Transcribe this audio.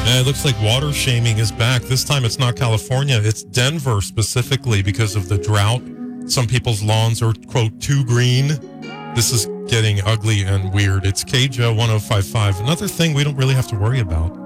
Yeah, it looks like water shaming is back. This time it's not California, it's Denver specifically because of the drought. Some people's lawns are, quote, too green. This is getting ugly and weird. It's KJ 1055. Another thing we don't really have to worry about.